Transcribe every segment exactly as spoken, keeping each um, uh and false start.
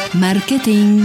Marketing.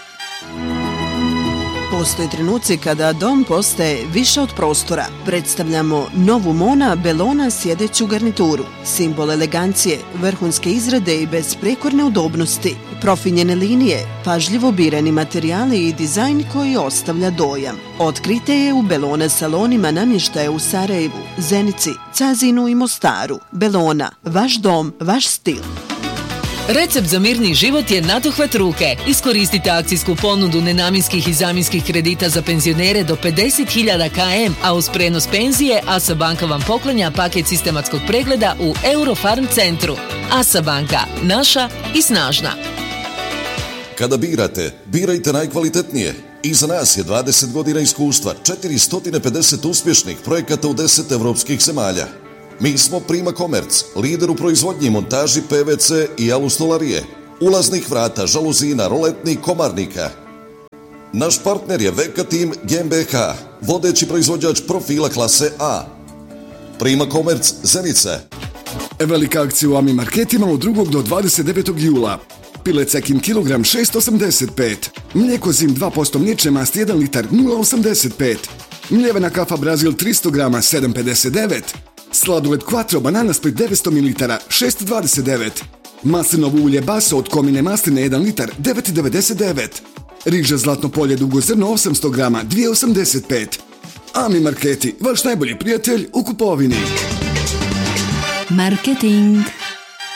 Postoje trenuci kada dom postaje više od prostora. Predstavljamo novu Mona Bellona sjedeću garnituru. Simbol elegancije, vrhunske izrade i besprekorne udobnosti. Profinjene linije, pažljivo birani materijali i dizajn koji ostavlja dojam. Otkrite je u Bellona salonima namještaja u Sarajevu, Zenici, Cazinu i Mostaru. Bellona, vaš dom, vaš stil. Recept za mirniji život je nadohvat ruke. Iskoristite akcijsku ponudu nenamjenskih i zamjenskih kredita za penzionere do pedeset hiljada km, a uz prenos penzije Asa Banka vam poklanja paket sistematskog pregleda u Eurofarm centru. Asa Banka, naša i snažna. Kada birate, birajte najkvalitetnije. Iza nas je dvadeset godina iskustva, četiristo pedeset uspješnih projekata u deset evropskih zemalja. Mi smo Prima Komerc, lider u proizvodnji i montaži P V C i alustolarije, ulaznih vrata, žaluzina, roletnih komarnika. Naš partner je Veka Team G m B H, vodeći proizvođač profila klase A. Prima Komerc, Zenica. Velika akcija u Ami marketima od drugog do dvadeset devetog jula. Pilet Cekin kilogram šest osamdeset pet. Mlijeko Zim dva posto mliječne masti jedan litar nula osamdeset pet. Mljevena kafa Brazil tristo grama sedam pedeset devet. Sladoled Quattro banana split devetsto mililitara šest dvadeset devet. Maslinovo ulje Baso od komine masline jedan litar devet devedeset devet. Riža Zlatno polje dugozrno osamsto grama dvije osamdeset pet. Ami marketi, vaš najbolji prijatelj u kupovini. Marketing.